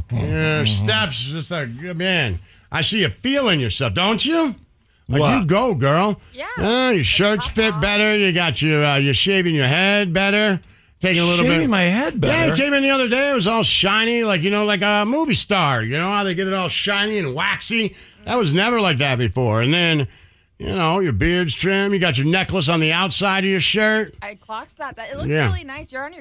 Your steps, just like, man, I see you feeling yourself, don't you? Like, what? you go, girl. Yeah. Your shirts fit better. You got you're shaving your head better. Taking a little Shaving bit. my head better? Yeah, you came in the other day. It was all shiny, like, like a movie star. You know how they get it all shiny and waxy? That was never like that before. And then, your beard's trimmed. You got your necklace on the outside of your shirt. I clocked that. It looks really nice. You're on your